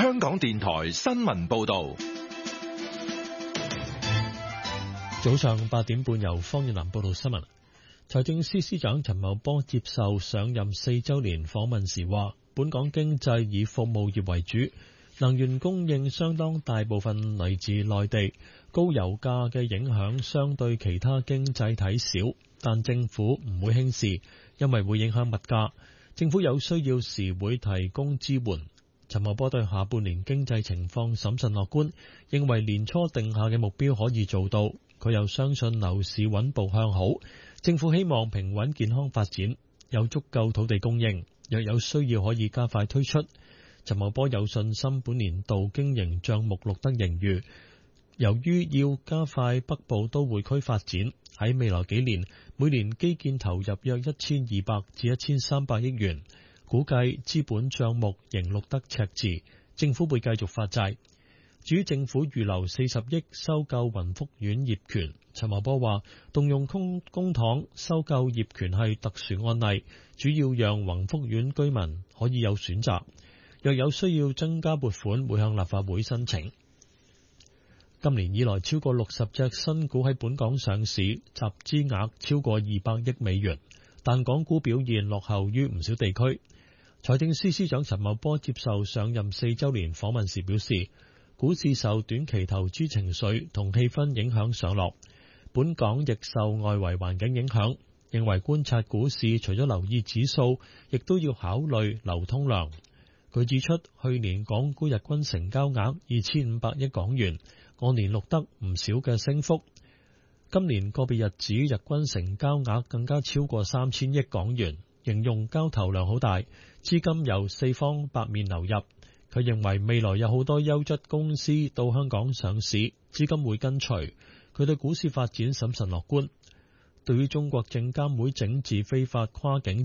香港電台新聞報道。 早上8點半，由方遠南報道新聞。財政司司長陳茂波接受上任4週年訪問時話，本港經濟以服務業為主，能源供應相當大部分嚟自內地，高油價嘅影響相對其他經濟體少，但政府唔會輕視，因為會影響物價。政府有需要時會提供支援。陳茂波對下半年經濟情況審慎樂觀，認為年初定下嘅目標可以做到。佢又相信樓市穩步向好，政府希望平穩健康發展，有足夠土地供應，若有需要可以加快推出。陳茂波有信心本年度經營帳目錄得盈餘。由於要加快北部都會區發展，喺未來幾年每年基建投入約1200至1300億元，估計資本帳目仍錄得赤字，政府會繼續發債。至於政府預留40億收購雲福苑業權，陳茂波話動用公帑收購業權係特殊案例，主要讓雲福苑居民可以有選擇。若有需要增加撥款，會向立法會申請。今年以來超過60隻新股喺本港上市，集資額超過200億美元，但港股表現落後於唔少地區。財政司司長陳茂波接受上任4週年訪問時表示，股市受短期投資情緒同氣氛影響上落，本港亦受外圍環境影響，認為觀察股市除咗留意指數，亦都要考慮流通量。佢指出，去年港股日均成交額2500億港元，按年錄得唔少嘅升幅。今年個別日子日均成交額更加超過3000億港元，形容交投量好大，資金由四方八面流入。佢認為未來有好多優質公司到香港上市，資金會跟隨。佢對股市發展審慎樂觀。對於中國證監會整治非法跨境